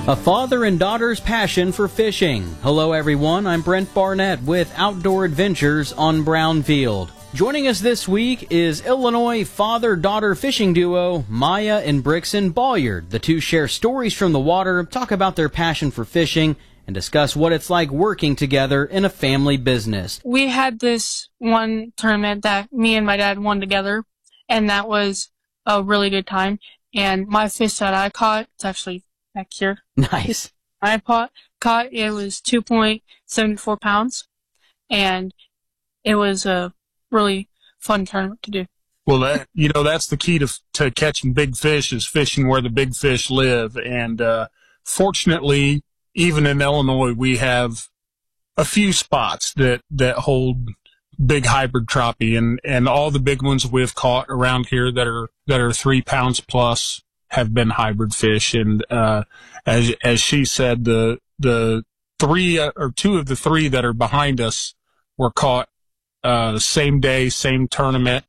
A father and daughter's passion for fishing. Hello everyone, I'm Brent Barnett with Outdoor Adventures on Brownfield. Joining us this week is Illinois father-daughter fishing duo Maya and Brixen Bolyard. The two share stories from the water, talk about their passion for fishing, and discuss what it's like working together in a family business. We had this one tournament that me and my dad won together, and that was a really good time. And my fish that I caught, it's actually back here. Nice. I caught it was 2.74 pounds, and it was a really fun tournament to do. Well, that's the key to catching big fish is fishing where the big fish live. And fortunately, even in Illinois, we have a few spots that hold big hybrid crappie, and all the big ones we've caught around here that are 3 pounds plus have been hybrid fish. And as she said, the three or two of the three that are behind us were caught same day, same tournament.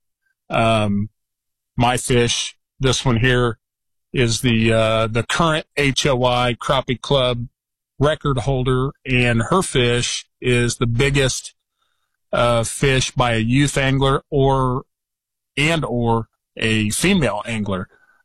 My fish, this one here, is the current HOI Crappie Club record holder, and her fish is the biggest fish by a youth angler or a female angler.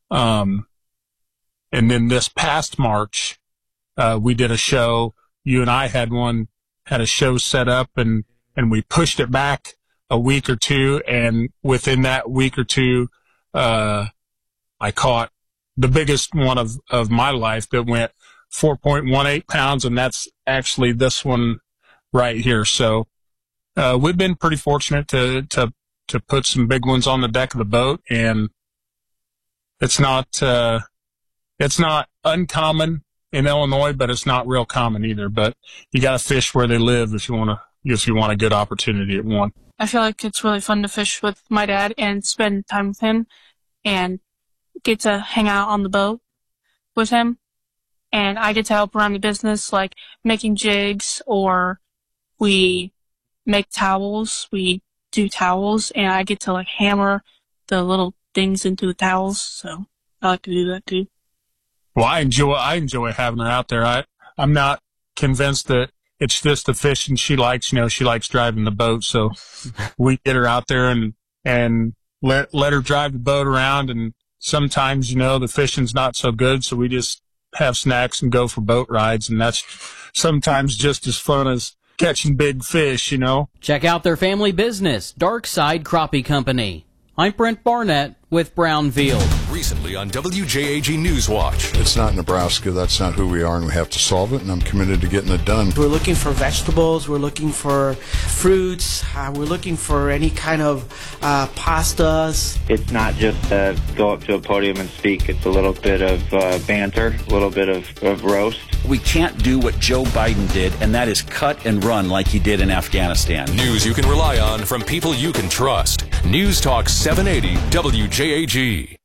And then this past March, we did a show. You and I had a show set up, and we pushed it back a week or two. And within that week or two, I caught the biggest one of my life that went 4.18 pounds. And that's actually this one right here. So, we've been pretty fortunate to put some big ones on the deck of the boat, and it's not uncommon in Illinois, but it's not real common either. But you got to fish where they live if you want a good opportunity at one. I feel like it's really fun to fish with my dad and spend time with him and get to hang out on the boat with him. And I get to help around the business, like making jigs, or we make towels. We do towels, and I get to like hammer the little things into the towels. So I like to do that too. Well, I enjoy having her out there. I'm not convinced that it's just the fishing she likes. She likes driving the boat. So we get her out there and let her drive the boat around. And sometimes, the fishing's not so good. So we just have snacks and go for boat rides. And that's sometimes just as fun as catching big fish, Check out their family business, Dark Side Crappie Company. I'm Brent Barnett with Brownfield. Recently on WJAG Newswatch. It's not Nebraska. That's not who we are, and we have to solve it, and I'm committed to getting it done. We're looking for vegetables. We're looking for fruits. We're looking for any kind of pastas. It's not just go up to a podium and speak. It's a little bit of banter, a little bit of roast. We can't do what Joe Biden did, and that is cut and run like he did in Afghanistan. News you can rely on from people you can trust. News Talk 780 WJAG.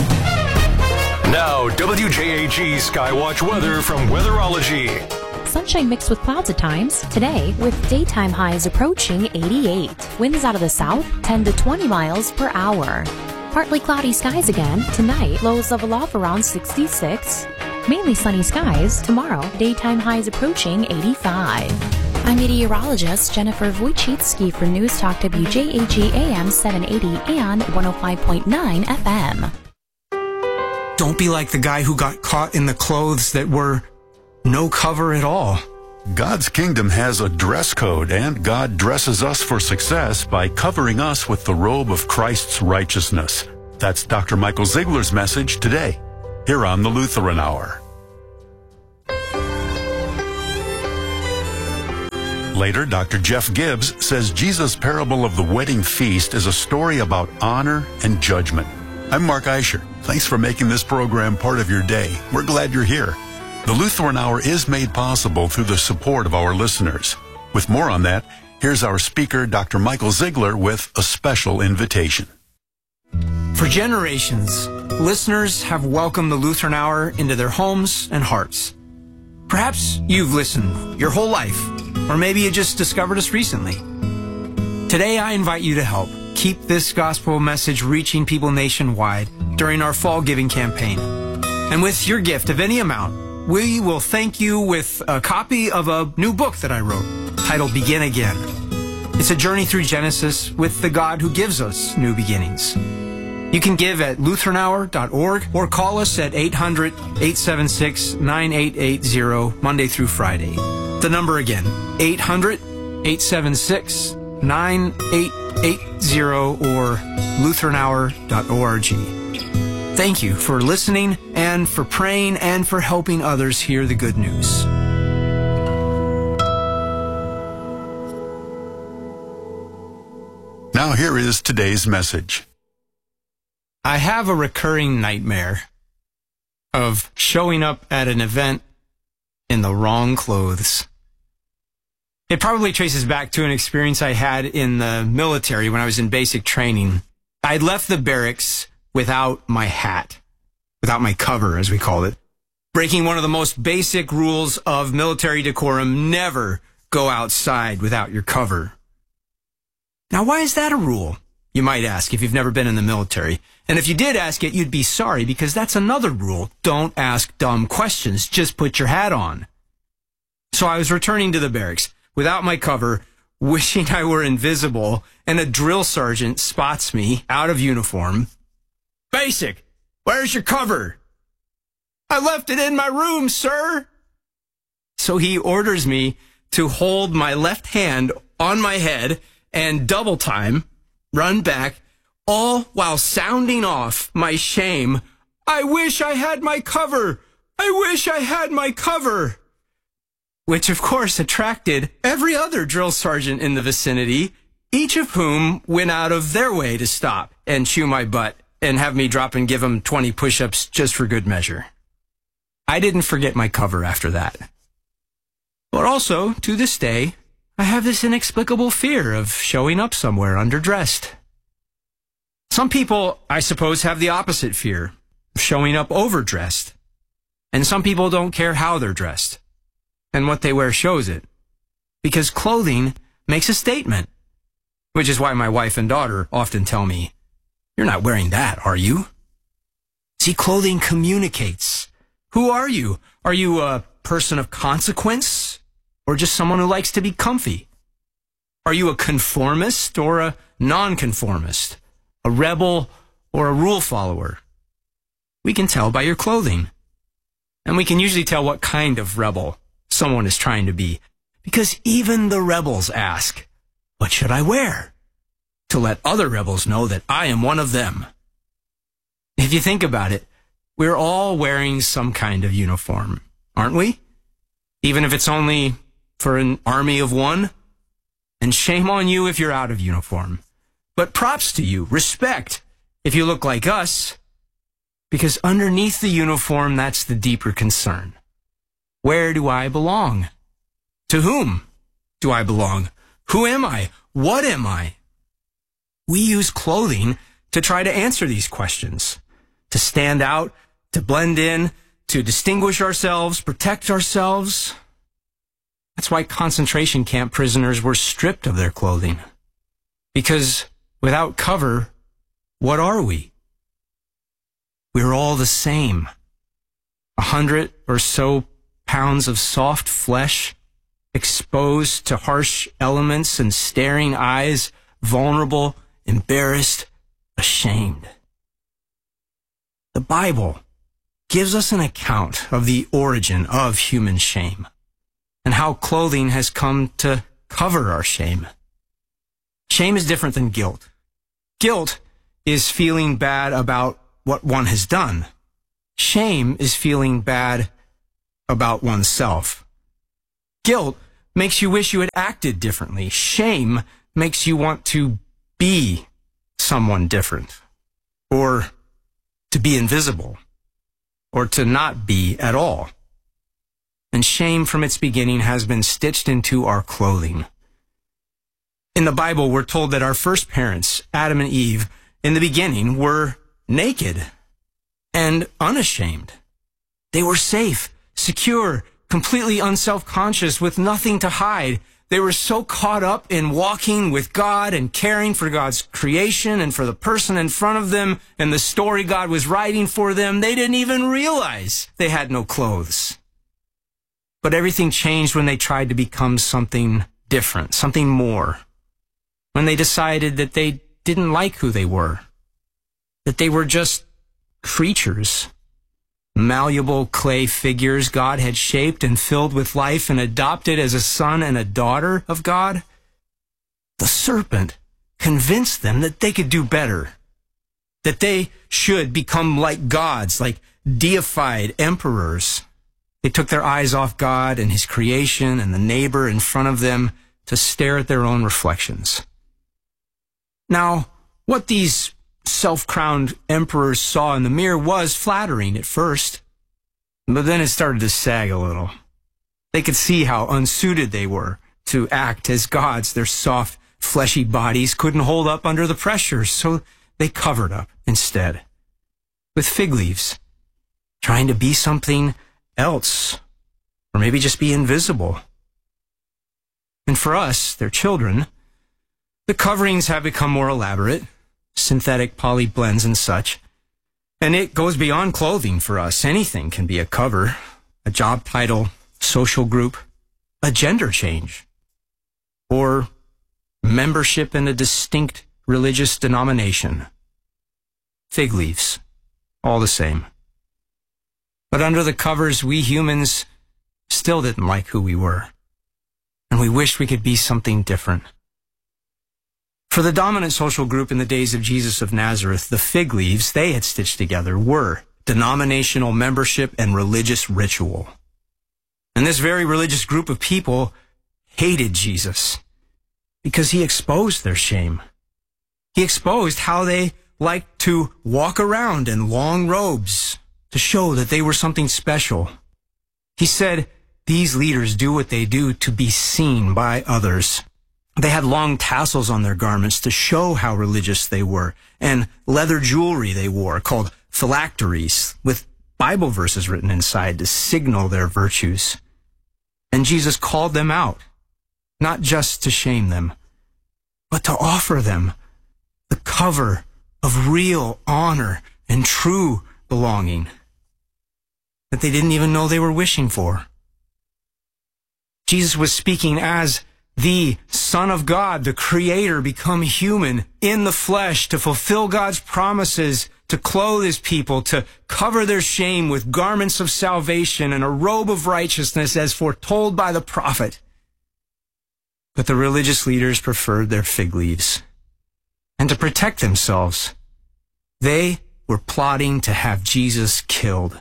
Now, WJAG Skywatch weather from Weatherology. Sunshine mixed with clouds at times today, with daytime highs approaching 88. Winds out of the south 10 to 20 miles per hour. Partly cloudy skies again tonight, lows level off around 66. Mainly sunny skies tomorrow, daytime highs approaching 85. I'm meteorologist Jennifer Wojcicki for News Talk WJAG AM 780 and 105.9 FM. Don't be like the guy who got caught in the clothes that were no cover at all. God's kingdom has a dress code, and God dresses us for success by covering us with the robe of Christ's righteousness. That's Dr. Michael Ziegler's message today, here on the Lutheran Hour. Later, Dr. Jeff Gibbs says Jesus' parable of the wedding feast is a story about honor and judgment. I'm Mark Eicher. Thanks for making this program part of your day. We're glad you're here. The Lutheran Hour is made possible through the support of our listeners. With more on that, here's our speaker, Dr. Michael Ziegler, with a special invitation. For generations, listeners have welcomed the Lutheran Hour into their homes and hearts. Perhaps you've listened your whole life, or maybe you just discovered us recently. Today, I invite you to help keep this gospel message reaching people nationwide during our fall giving campaign. And with your gift of any amount, we will thank you with a copy of a new book that I wrote titled Begin Again. It's a journey through Genesis with the God who gives us new beginnings. You can give at lutheranhour.org or call us at 800-876-9880 Monday through Friday. The number again, 800-876-9880 or lutheranhour.org. Thank you for listening and for praying and for helping others hear the good news. Now here is today's message. I have a recurring nightmare of showing up at an event in the wrong clothes. It probably traces back to an experience I had in the military when I was in basic training. I'd left the barracks without my hat, without my cover, as we call it, breaking one of the most basic rules of military decorum: never go outside without your cover. Now, why is that a rule? You might ask if you've never been in the military. And if you did ask it, you'd be sorry, because that's another rule. Don't ask dumb questions. Just put your hat on. So I was returning to the barracks without my cover, wishing I were invisible, and a drill sergeant spots me out of uniform. "Basic, where's your cover?" "I left it in my room, sir." So he orders me to hold my left hand on my head and double time, run back, all while sounding off my shame. "I wish I had my cover. I wish I had my cover." Which, of course, attracted every other drill sergeant in the vicinity, each of whom went out of their way to stop and chew my butt and have me drop and give them 20 push-ups just for good measure. I didn't forget my cover after that. But also, to this day, I have this inexplicable fear of showing up somewhere underdressed. Some people, I suppose, have the opposite fear, of showing up overdressed. And some people don't care how they're dressed, and what they wear shows it. Because clothing makes a statement, which is why my wife and daughter often tell me, "You're not wearing that, are you?" See, clothing communicates. Who are you? Are you a person of consequence, or just someone who likes to be comfy? Are you a conformist or a nonconformist? A rebel or a rule follower? We can tell by your clothing. And we can usually tell what kind of rebel someone is trying to be, because even the rebels ask, "What should I wear?" to let other rebels know that I am one of them. If you think about it, we're all wearing some kind of uniform, aren't we? Even if it's only for an army of one. And shame on you if you're out of uniform. But props to you, respect, if you look like us, because underneath the uniform, that's the deeper concern. Where do I belong? To whom do I belong? Who am I? What am I? We use clothing to try to answer these questions, to stand out, to blend in, to distinguish ourselves, protect ourselves. That's why concentration camp prisoners were stripped of their clothing. Because without cover, what are we? We're all the same. 100 or so pounds of soft flesh, exposed to harsh elements and staring eyes, vulnerable, embarrassed, ashamed. The Bible gives us an account of the origin of human shame and how clothing has come to cover our shame. Shame is different than guilt. Guilt is feeling bad about what one has done. Shame is feeling bad about oneself. Guilt makes you wish you had acted differently. Shame makes you want to be someone different, or to be invisible, or to not be at all. And shame from its beginning has been stitched into our clothing. In the Bible, we're told that our first parents, Adam and Eve, in the beginning were naked and unashamed. They were safe, secure, completely unself-conscious, with nothing to hide. They were so caught up in walking with God and caring for God's creation and for the person in front of them and the story God was writing for them, they didn't even realize they had no clothes. But everything changed when they tried to become something different, something more. When they decided that they didn't like who they were, that they were just creatures, malleable clay figures God had shaped and filled with life and adopted as a son and a daughter of God. The serpent convinced them that they could do better, that they should become like gods, like deified emperors. They took their eyes off God and his creation and the neighbor in front of them to stare at their own reflections. Now, what these self-crowned emperors saw in the mirror was flattering at first, but then it started to sag a little. They could see how unsuited they were to act as gods. Their soft, fleshy bodies couldn't hold up under the pressure, so they covered up instead with fig leaves, trying to be something else, or maybe just be invisible. And for us, their children, the coverings have become more elaborate, synthetic poly blends and such. And it goes beyond clothing for us. Anything can be a cover, a job title, social group, a gender change, or membership in a distinct religious denomination. Fig leaves, all the same. But under the covers, we humans still didn't like who we were, and we wished we could be something different. For the dominant social group in the days of Jesus of Nazareth, the fig leaves they had stitched together were denominational membership and religious ritual. And this very religious group of people hated Jesus because he exposed their shame. He exposed how they liked to walk around in long robes to show that they were something special. He said, these leaders do what they do to be seen by others. They had long tassels on their garments to show how religious they were, and leather jewelry they wore called phylacteries with Bible verses written inside to signal their virtues. And Jesus called them out, not just to shame them, but to offer them the cover of real honor and true belonging that they didn't even know they were wishing for. Jesus was speaking as the Son of God, the Creator, become human in the flesh to fulfill God's promises, to clothe his people, to cover their shame with garments of salvation and a robe of righteousness as foretold by the prophet. But the religious leaders preferred their fig leaves. And to protect themselves, they were plotting to have Jesus killed.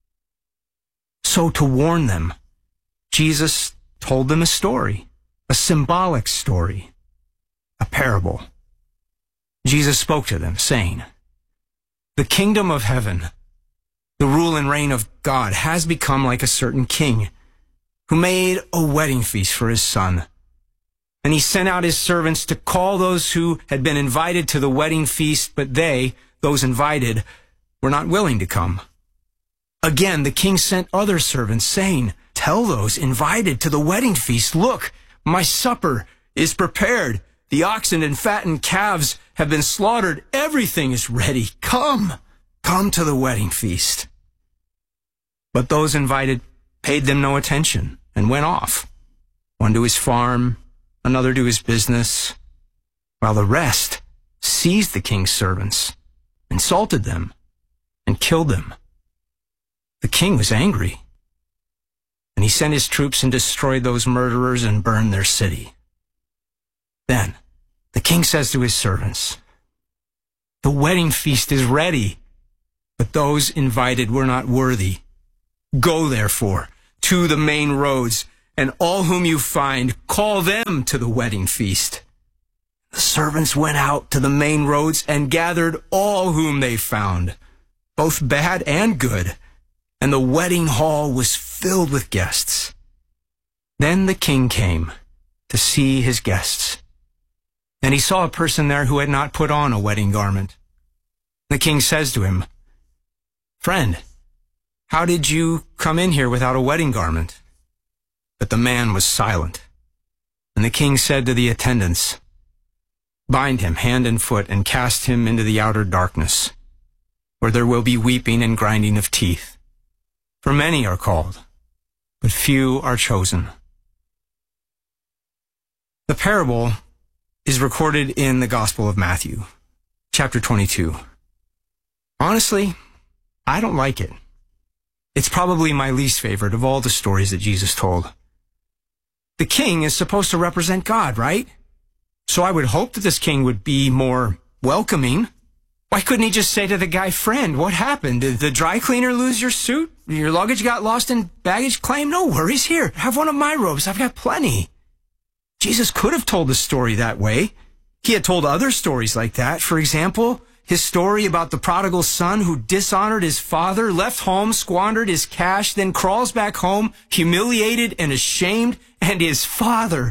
So to warn them, Jesus told them a story. A symbolic story, a parable. Jesus spoke to them, saying, the kingdom of heaven, the rule and reign of God, has become like a certain king who made a wedding feast for his son. And he sent out his servants to call those who had been invited to the wedding feast, but they, those invited, were not willing to come. Again, the king sent other servants, saying, tell those invited to the wedding feast, look, my supper is prepared. The oxen and fattened calves have been slaughtered. Everything is ready. Come to the wedding feast. But those invited paid them no attention and went off, one to his farm, another to his business, while the rest seized the king's servants, insulted them, and killed them. The king was angry. And he sent his troops and destroyed those murderers and burned their city. Then the king says to his servants, the wedding feast is ready, but those invited were not worthy. Go, therefore, to the main roads, and all whom you find, call them to the wedding feast. The servants went out to the main roads and gathered all whom they found, both bad and good, and the wedding hall was filled with guests. Then the king came to see his guests, and he saw a person there who had not put on a wedding garment. The king says to him, friend, how did you come in here without a wedding garment? But the man was silent. And the king said to the attendants, bind him hand and foot and cast him into the outer darkness, where there will be weeping and grinding of teeth. For many are called, but but few are chosen. The parable is recorded in the Gospel of Matthew, chapter 22. Honestly, I don't like it. It's probably my least favorite of all the stories that Jesus told. The king is supposed to represent God, right? So I would hope that this king would be more welcoming. Why couldn't he just say to the guy, "Friend, what happened? Did the dry cleaner lose your suit? Your luggage got lost in baggage claim? No worries, here, have one of my robes, I've got plenty." Jesus could have told the story that way. He had told other stories like that. For example, his story about the prodigal son who dishonored his father, left home, squandered his cash, then crawls back home, humiliated and ashamed, and his father,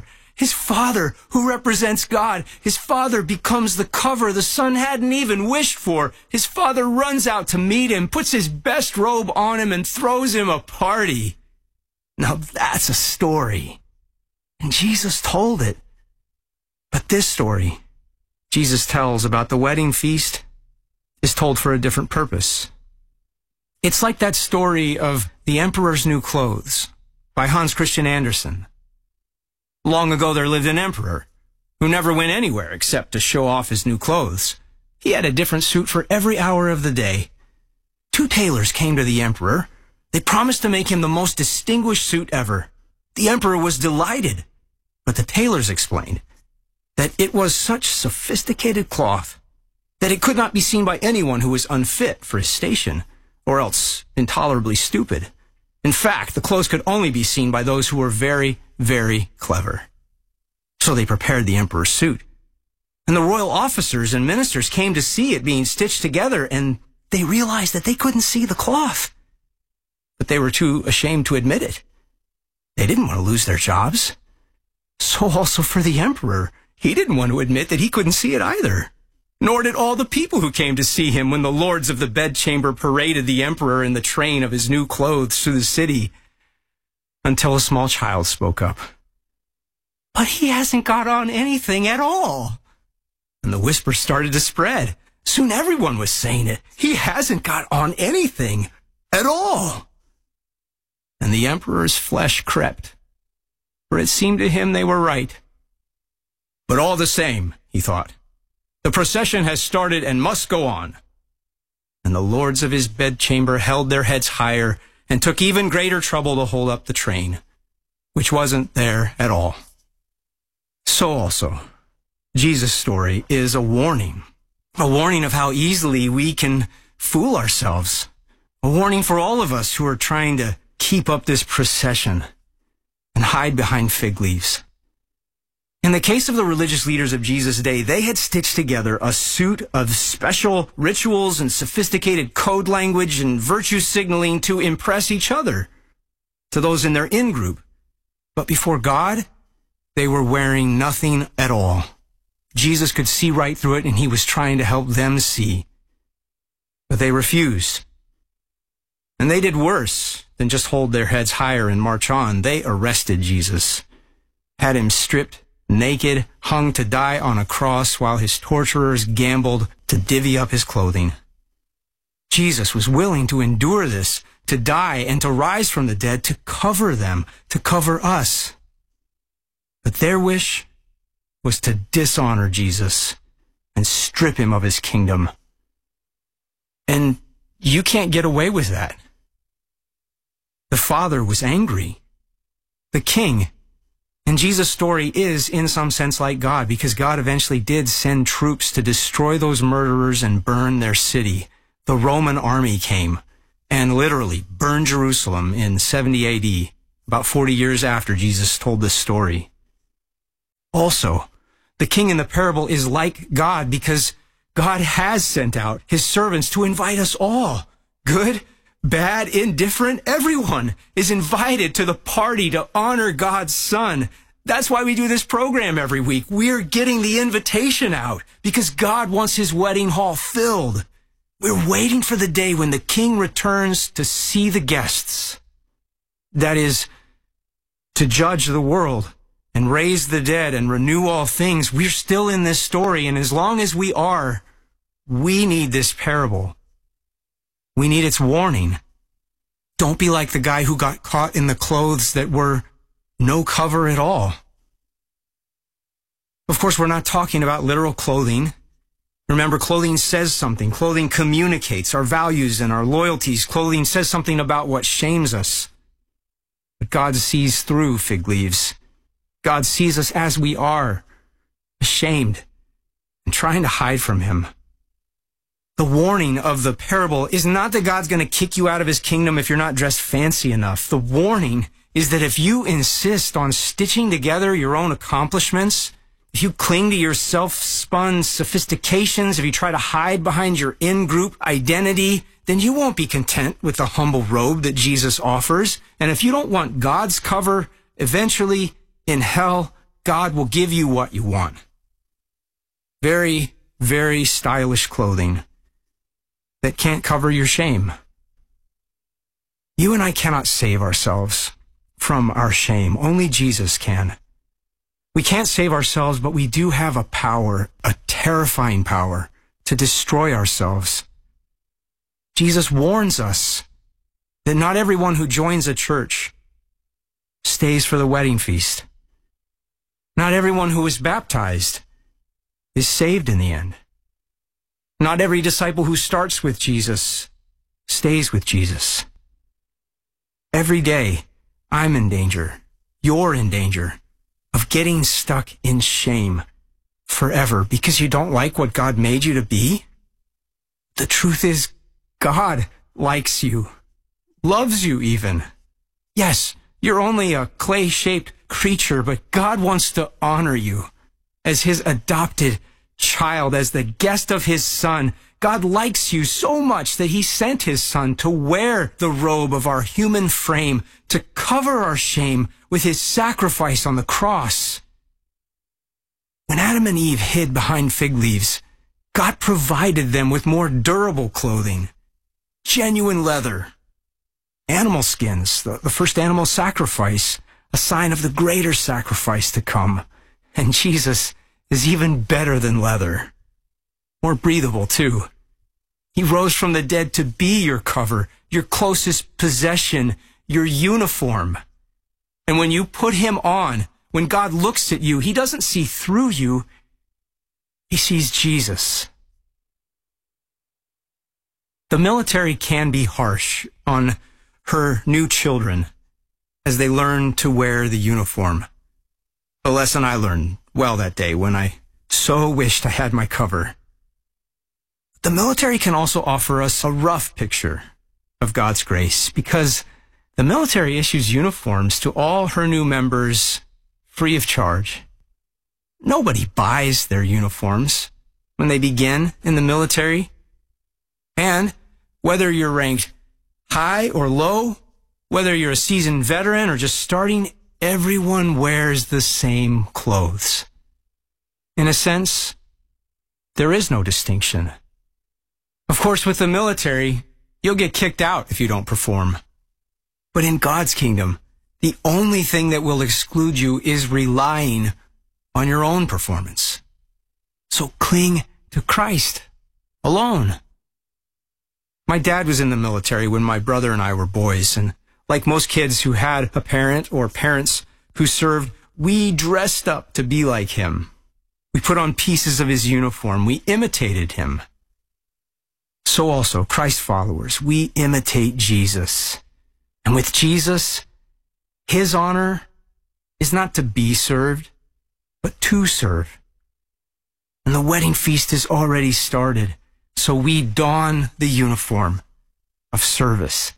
who represents God, his father becomes the cover the son hadn't even wished for. His father runs out to meet him, puts his best robe on him, and throws him a party. Now that's a story. And Jesus told it. But this story Jesus tells about the wedding feast is told for a different purpose. It's like that story of The Emperor's New Clothes by Hans Christian Andersen. Long ago there lived an emperor who never went anywhere except to show off his new clothes. He had a different suit for every hour of the day. 2 tailors came to the emperor. They promised to make him the most distinguished suit ever. The emperor was delighted, but the tailors explained that it was such sophisticated cloth that it could not be seen by anyone who was unfit for his station, or else intolerably stupid. In fact, the clothes could only be seen by those who were very, very clever. So they prepared the emperor's suit. And the royal officers and ministers came to see it being stitched together, and they realized that they couldn't see the cloth. But they were too ashamed to admit it. They didn't want to lose their jobs. So also for the emperor, he didn't want to admit that he couldn't see it either. Nor did all the people who came to see him when the lords of the bedchamber paraded the emperor in the train of his new clothes through the city, until a small child spoke up. "But he hasn't got on anything at all." And the whisper started to spread. Soon everyone was saying it. "He hasn't got on anything at all." And the emperor's flesh crept, for it seemed to him they were right. But all the same, he thought, the procession has started and must go on. And the lords of his bedchamber held their heads higher and took even greater trouble to hold up the train, which wasn't there at all. So also, Jesus' story is a warning of how easily we can fool ourselves, a warning for all of us who are trying to keep up this procession and hide behind fig leaves. In the case of the religious leaders of Jesus' day, they had stitched together a suit of special rituals and sophisticated code language and virtue signaling to impress each other, to those in their in-group. But before God, they were wearing nothing at all. Jesus could see right through it, and he was trying to help them see. But they refused. And they did worse than just hold their heads higher and march on. They arrested Jesus, had him stripped naked, hung to die on a cross while his torturers gambled to divvy up his clothing. Jesus was willing to endure this, to die and to rise from the dead, to cover them, to cover us. But their wish was to dishonor Jesus and strip him of his kingdom. And you can't get away with that. The Father was angry. The King. And Jesus' story is, in some sense, like God, because God eventually did send troops to destroy those murderers and burn their city. The Roman army came and literally burned Jerusalem in 70 AD, about 40 years after Jesus told this story. Also, the king in the parable is like God because God has sent out his servants to invite us all, good, bad, indifferent, everyone is invited to the party to honor God's Son. That's why we do this program every week. We're getting the invitation out because God wants his wedding hall filled. We're waiting for the day when the king returns to see the guests. That is, to judge the world and raise the dead and renew all things. We're still in this story, and as long as we are, we need this parable. We need its warning. Don't be like the guy who got caught in the clothes that were no cover at all. Of course, we're not talking about literal clothing. Remember, clothing says something. Clothing communicates our values and our loyalties. Clothing says something about what shames us. But God sees through fig leaves. God sees us as we are, ashamed and trying to hide from him. The warning of the parable is not that God's going to kick you out of his kingdom if you're not dressed fancy enough. The warning is that if you insist on stitching together your own accomplishments, if you cling to your self-spun sophistications, if you try to hide behind your in-group identity, then you won't be content with the humble robe that Jesus offers. And if you don't want God's cover, eventually in hell, God will give you what you want. Very, very stylish clothing that can't cover your shame. You and I cannot save ourselves from our shame. Only Jesus can. We can't save ourselves, but we do have a power, a terrifying power, to destroy ourselves. Jesus warns us that not everyone who joins a church stays for the wedding feast. Not everyone who is baptized is saved in the end. Not every disciple who starts with Jesus stays with Jesus. Every day, I'm in danger. You're in danger of getting stuck in shame forever because you don't like what God made you to be. The truth is, God likes you, loves you even. Yes, you're only a clay-shaped creature, but God wants to honor you as his adopted child, as the guest of his son. God likes you so much that he sent his son to wear the robe of our human frame, to cover our shame with his sacrifice on the cross. When Adam and Eve hid behind fig leaves, God provided them with more durable clothing, genuine leather, animal skins, the first animal sacrifice, a sign of the greater sacrifice to come. And Jesus is even better than leather. More breathable, too. He rose from the dead to be your cover, your closest possession, your uniform. And when you put him on, when God looks at you, he doesn't see through you. He sees Jesus. The military can be harsh on her new children as they learn to wear the uniform. A lesson I learned well that day when I so wished I had my cover. The military can also offer us a rough picture of God's grace because the military issues uniforms to all her new members free of charge. Nobody buys their uniforms when they begin in the military. And whether you're ranked high or low, whether you're a seasoned veteran or just starting, everyone wears the same clothes. In a sense, there is no distinction. Of course, with the military, you'll get kicked out if you don't perform. But in God's kingdom, the only thing that will exclude you is relying on your own performance. So cling to Christ alone. My dad was in the military when my brother and I were boys, and like most kids who had a parent or parents who served, we dressed up to be like him. We put on pieces of his uniform. We imitated him. So also, Christ followers, we imitate Jesus. And with Jesus, his honor is not to be served, but to serve. And the wedding feast is already started, so we don the uniform of service.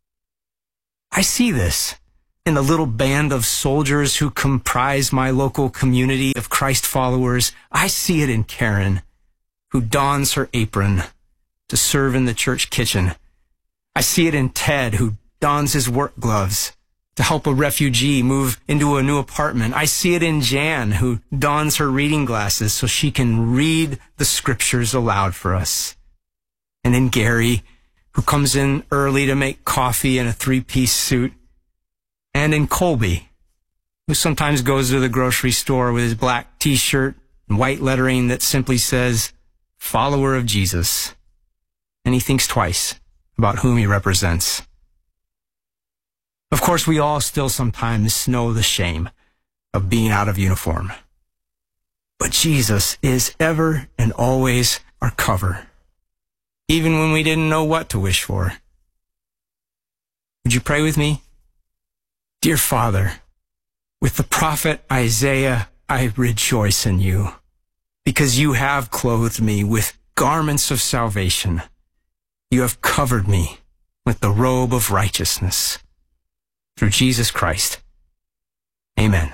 I see this in the little band of soldiers who comprise my local community of Christ followers. I see it in Karen, who dons her apron to serve in the church kitchen. I see it in Ted, who dons his work gloves to help a refugee move into a new apartment. I see it in Jan, who dons her reading glasses so she can read the scriptures aloud for us. And in Gary, who comes in early to make coffee in a 3-piece suit. And in Colby, who sometimes goes to the grocery store with his black t-shirt and white lettering that simply says, "Follower of Jesus." And he thinks twice about whom he represents. Of course, we all still sometimes know the shame of being out of uniform. But Jesus is ever and always our cover, even when we didn't know what to wish for. Would you pray with me? Dear Father, with the prophet Isaiah, I rejoice in you, because you have clothed me with garments of salvation. You have covered me with the robe of righteousness. Through Jesus Christ. Amen.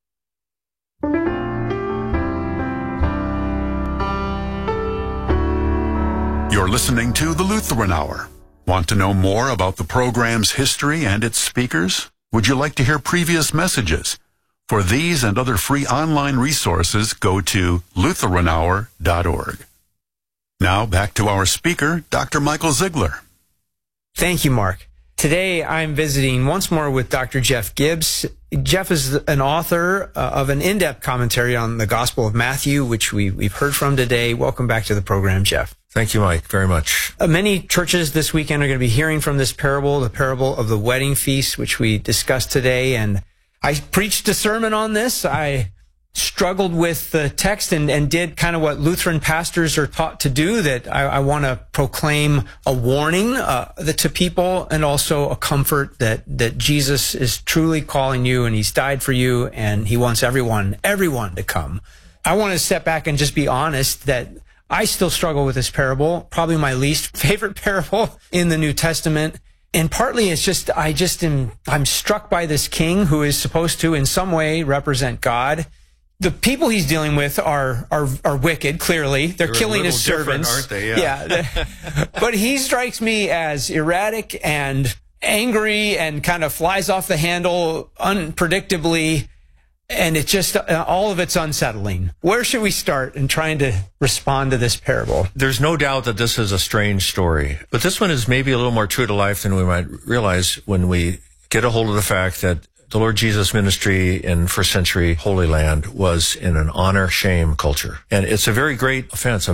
You're listening to the Lutheran Hour. Want to know more about the program's history and its speakers? Would you like to hear previous messages? For these and other free online resources, go to LutheranHour.org. Now back to our speaker, Dr. Michael Ziegler. Thank you, Mark. Today, I'm visiting once more with Dr. Jeff Gibbs. Jeff is an author of an in-depth commentary on the Gospel of Matthew, which we've heard from today. Welcome back to the program, Jeff. Thank you, Mike, very much. Many churches this weekend are going to be hearing from this parable, the parable of the wedding feast, which we discussed today. And I preached a sermon on this. I struggled with the text and did kind of what Lutheran pastors are taught to do, that I want to proclaim a warning to people and also a comfort that Jesus is truly calling you and he's died for you and he wants everyone to come. I want to step back and just be honest that I still struggle with this parable, probably my least favorite parable in the New Testament. And partly it's just, I'm struck by this king who is supposed to in some way represent God. The people he's dealing with are wicked, clearly. They're killing his servants, aren't they? Yeah. But he strikes me as erratic and angry and kind of flies off the handle unpredictably. And it's just, all of it's unsettling. Where should we start in trying to respond to this parable? There's no doubt that this is a strange story, but this one is maybe a little more true to life than we might realize when we get a hold of the fact that the Lord Jesus ministry in first century Holy Land was in an honor-shame culture. And it's a very great offense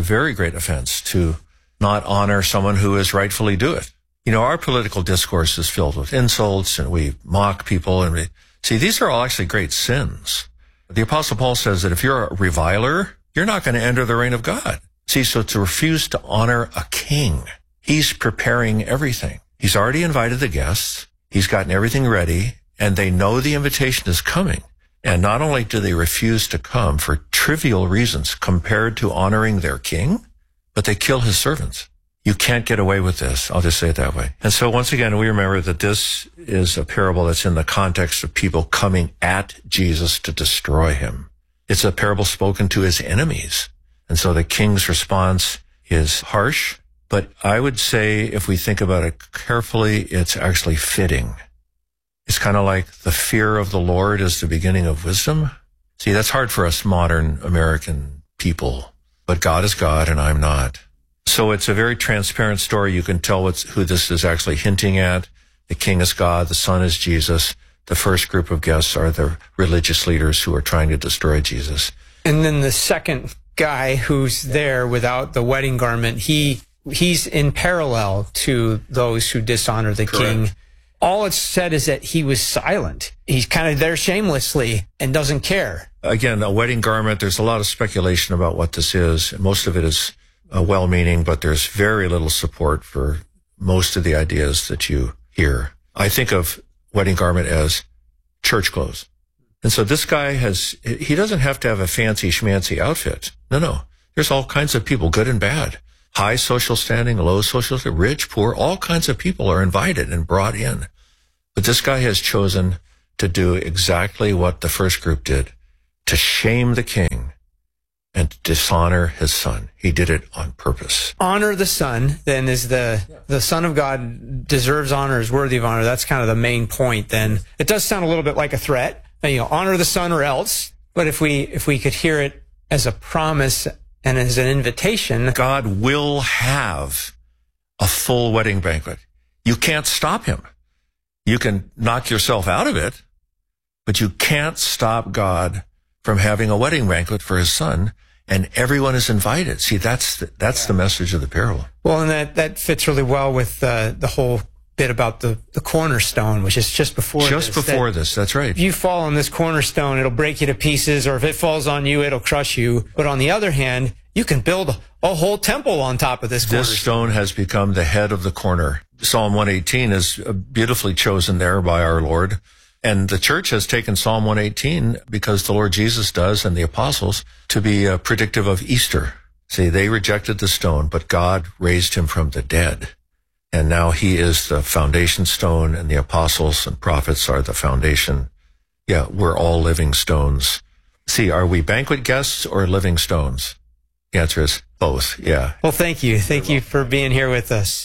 to not honor someone who is rightfully due it. You know, our political discourse is filled with insults and we mock people and see, these are all actually great sins. The Apostle Paul says that if you're a reviler, you're not going to enter the reign of God. See, so to refuse to honor a king, he's preparing everything. He's already invited the guests. He's gotten everything ready. And they know the invitation is coming. And not only do they refuse to come for trivial reasons compared to honoring their king, but they kill his servants. You can't get away with this. I'll just say it that way. And so once again, we remember that this is a parable that's in the context of people coming at Jesus to destroy him. It's a parable spoken to his enemies. And so the king's response is harsh. But I would say if we think about it carefully, it's actually fitting. It's kind of like the fear of the Lord is the beginning of wisdom. See, that's hard for us modern American people, but God is God and I'm not. So it's a very transparent story. You can tell who this is actually hinting at. The king is God. The son is Jesus. The first group of guests are the religious leaders who are trying to destroy Jesus. And then the second guy who's there without the wedding garment, he's in parallel to those who dishonor the king. All it's said is that he was silent. He's kind of there shamelessly and doesn't care. Again, a wedding garment, there's a lot of speculation about what this is. Most of it is well-meaning, but there's very little support for most of the ideas that you hear. I think of wedding garment as church clothes. And so this guy he doesn't have to have a fancy schmancy outfit. No. There's all kinds of people, good and bad. High social standing, low social standing, rich, poor, all kinds of people are invited and brought in. But this guy has chosen to do exactly what the first group did, to shame the king and to dishonor his son. He did it on purpose. Honor the son, then, is the Son of God deserves honor, is worthy of honor. That's kind of the main point, then. It does sound a little bit like a threat. Honor the son or else. But if we could hear it as a promise and as an invitation. God will have a full wedding banquet. You can't stop him. You can knock yourself out of it, but you can't stop God from having a wedding banquet for his son, and everyone is invited. See, that's the message of the parable. Well, and that fits really well with the whole bit about the cornerstone, which is just before this. That's right. If you fall on this cornerstone, it'll break you to pieces, or if it falls on you, it'll crush you. But on the other hand, you can build a whole temple on top of this cornerstone. This stone has become the head of the corner. Psalm 118 is beautifully chosen there by our Lord. And the church has taken Psalm 118, because the Lord Jesus does, and the apostles, to be predictive of Easter. See, they rejected the stone, but God raised him from the dead. And now he is the foundation stone, and the apostles and prophets are the foundation. Yeah, we're all living stones. See, are we banquet guests or living stones? The answer is both, yeah. Well, thank you. Thank you for being here with us.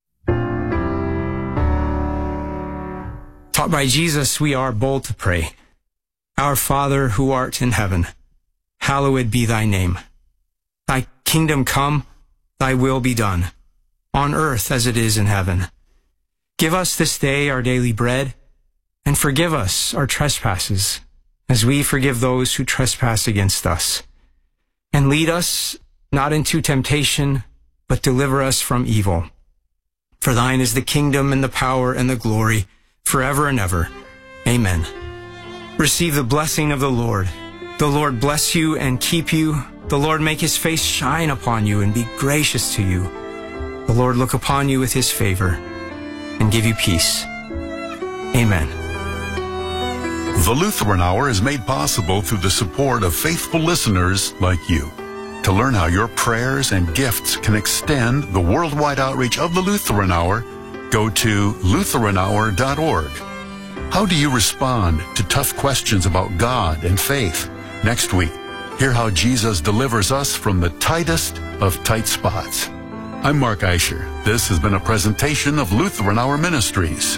Taught by Jesus, we are bold to pray. Our Father, who art in heaven, hallowed be thy name. Thy kingdom come, thy will be done, on earth as it is in heaven. Give us this day our daily bread, and forgive us our trespasses, as we forgive those who trespass against us. And lead us not into temptation, but deliver us from evil. For thine is the kingdom and the power and the glory, forever and ever. Amen. Receive the blessing of the Lord. The Lord bless you and keep you. The Lord make his face shine upon you and be gracious to you. The Lord look upon you with his favor and give you peace. Amen. The Lutheran Hour is made possible through the support of faithful listeners like you. To learn how your prayers and gifts can extend the worldwide outreach of the Lutheran Hour, go to LutheranHour.org. How do you respond to tough questions about God and faith? Next week, hear how Jesus delivers us from the tightest of tight spots. I'm Mark Eicher. This has been a presentation of Lutheran Hour Ministries.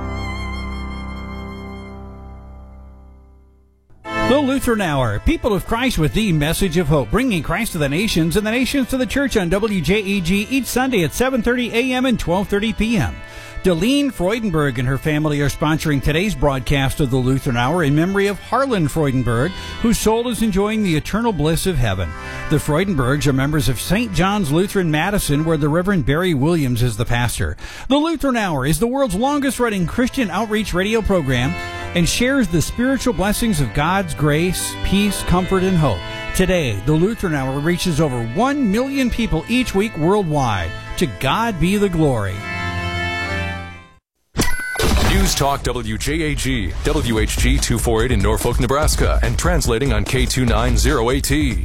The Lutheran Hour, people of Christ with the message of hope, bringing Christ to the nations and the nations to the church on WJEG each Sunday at 7:30 a.m. and 12:30 p.m. Delene Freudenberg and her family are sponsoring today's broadcast of the Lutheran Hour in memory of Harlan Freudenberg, whose soul is enjoying the eternal bliss of heaven. The Freudenbergs are members of St. John's Lutheran Madison, where the Reverend Barry Williams is the pastor. The Lutheran Hour is the world's longest-running Christian outreach radio program and shares the spiritual blessings of God's grace, peace, comfort, and hope. Today, the Lutheran Hour reaches over 1 million people each week worldwide. To God be the glory. News Talk WJAG, WHG 248 in Norfolk, Nebraska, and translating on K290AT.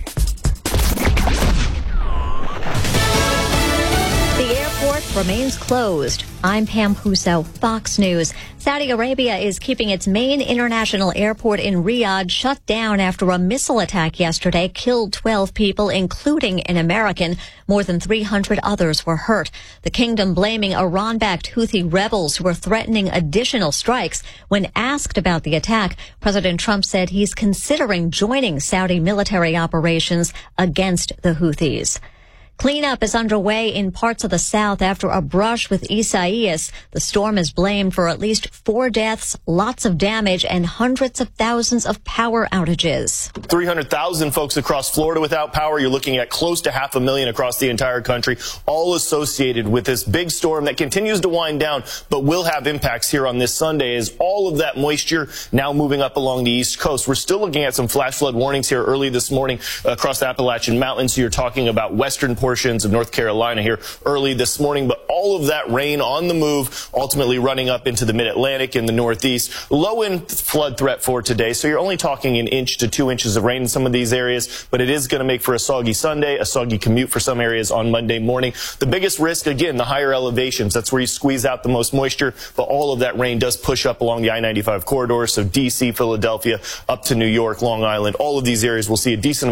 The airport remains closed. I'm Pam Puso, Fox News. Saudi Arabia is keeping its main international airport in Riyadh shut down after a missile attack yesterday killed 12 people, including an American. More than 300 others were hurt. The kingdom blaming Iran-backed Houthi rebels who are threatening additional strikes. When asked about the attack, President Trump said he's considering joining Saudi military operations against the Houthis. Cleanup is underway in parts of the South after a brush with Isaias. The storm is blamed for at least 4 deaths, lots of damage, and hundreds of thousands of power outages. 300,000 folks across Florida without power. You're looking at close to 500,000 across the entire country, all associated with this big storm that continues to wind down, but will have impacts here on this Sunday as all of that moisture now moving up along the East Coast. We're still looking at some flash flood warnings here early this morning across the Appalachian Mountains. So you're talking about western portions of North Carolina here early this morning, but all of that rain on the move, ultimately running up into the mid-Atlantic and the Northeast. Low in flood threat for today, so you're only talking 1 inch to 2 inches of rain in some of these areas, but it is going to make for a soggy Sunday, a soggy commute for some areas on Monday morning. The biggest risk, again, the higher elevations. That's where you squeeze out the most moisture, but all of that rain does push up along the I-95 corridor, so D.C., Philadelphia, up to New York, Long Island. All of these areas will see a decent